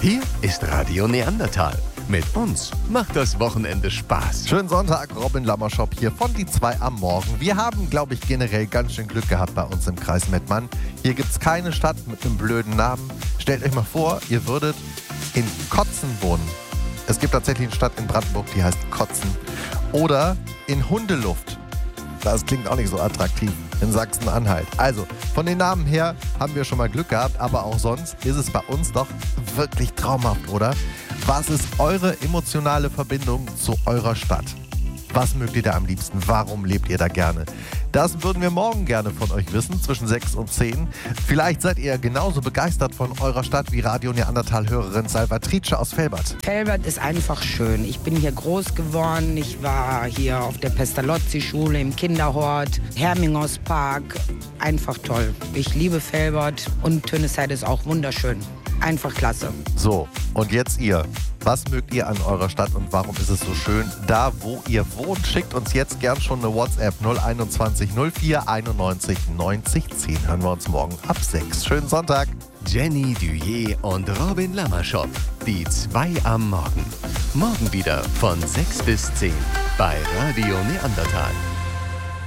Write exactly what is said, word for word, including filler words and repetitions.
Hier ist Radio Neandertal. Mit uns macht das Wochenende Spaß. Schönen Sonntag, Robin Lammershop hier von die zwei am Morgen. Wir haben, glaube ich, generell ganz schön Glück gehabt bei uns im Kreis Mettmann. Hier gibt es keine Stadt mit einem blöden Namen. Stellt euch mal vor, ihr würdet in Kotzen wohnen. Es gibt tatsächlich eine Stadt in Brandenburg, die heißt Kotzen. Oder in Hundeluft. Das klingt auch nicht so attraktiv. In Sachsen-Anhalt. Also, von den Namen her haben wir schon mal Glück gehabt, aber auch sonst ist es bei uns doch wirklich traumhaft, oder? Was ist eure emotionale Verbindung zu eurer Stadt? Was mögt ihr da am liebsten? Warum lebt ihr da gerne? Das würden wir morgen gerne von euch wissen, zwischen sechs und zehn. Vielleicht seid ihr genauso begeistert von eurer Stadt wie Radio Neandertal-Hörerin Salvatrice aus Velbert. Velbert ist einfach schön. Ich bin hier groß geworden. Ich war hier auf der Pestalozzi-Schule, im Kinderhort, Herminghauspark. Einfach toll. Ich liebe Velbert und Tönesheide ist auch wunderschön. Einfach klasse. So, und jetzt ihr. Was mögt ihr an eurer Stadt und warum ist es so schön? Da, wo ihr wohnt, schickt uns jetzt gern schon eine WhatsApp null einundzwanzig null vier einundneunzig neunzig zehn. Hören wir uns morgen ab sechs. Schönen Sonntag. Jenny Duyer und Robin Lammershop. Die zwei am Morgen. Morgen wieder von sechs bis zehn bei Radio Neandertal.